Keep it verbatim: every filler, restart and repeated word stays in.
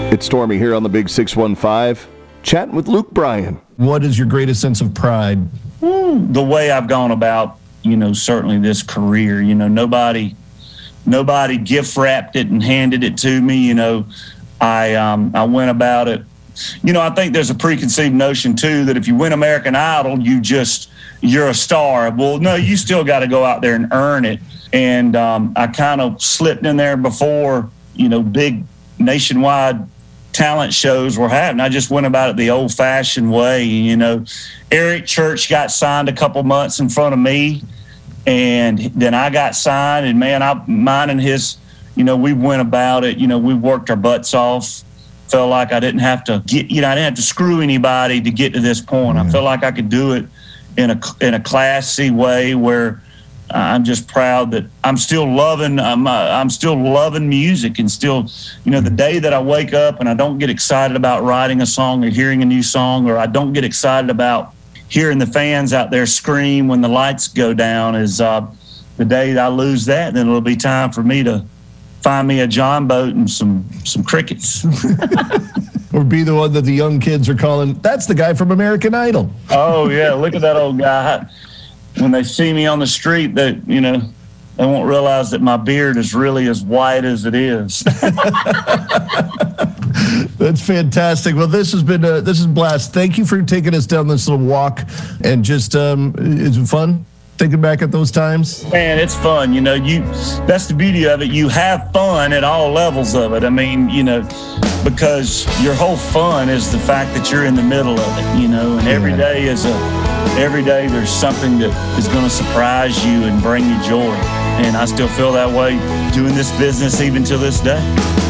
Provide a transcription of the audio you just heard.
It's Stormy here on the Big six one five, chatting with Luke Bryan. What is your greatest sense of pride? Mm, the way I've gone about, you know, certainly this career. You know, nobody, nobody gift wrapped it and handed it to me. You know, I um, I went about it. You know, I think there's a preconceived notion too that if you win American Idol, you just you're a star. Well, no, you still got to go out there and earn it. And um, I kind of slipped in there before, you know, big nationwide talent shows were happening. I just went about it the old-fashioned way. You know, Eric Church got signed a couple months in front of me, and then I got signed. And man, I mine and his, you know, we went about it. You know, we worked our butts off. Felt like I didn't have to get, you know, I didn't have to screw anybody to get to this point. Mm-hmm. I felt like I could do it in a in a classy way where I'm just proud that I'm still loving. I'm uh, I'm still loving music, and still, you know, the day that I wake up and I don't get excited about writing a song or hearing a new song, or I don't get excited about hearing the fans out there scream when the lights go down, is uh, the day that I lose that. Then it'll be time for me to find me a John boat and some some crickets. Or be the one that the young kids are calling, that's the guy from American Idol. Oh yeah, look at that old guy. When they see me on the street, that, you know, they won't realize that my beard is really as white as it is. That's fantastic. Well, this has been a, this is a blast. Thank you for taking us down this little walk, and just um, is it fun thinking back at those times? Man, it's fun. You know, you that's the beauty of it. You have fun at all levels of it. I mean, you know, because your whole fun is the fact that you're in the middle of it, you know, and every day is a Every day there's something that is going to surprise you and bring you joy. And I still feel that way doing this business even to this day.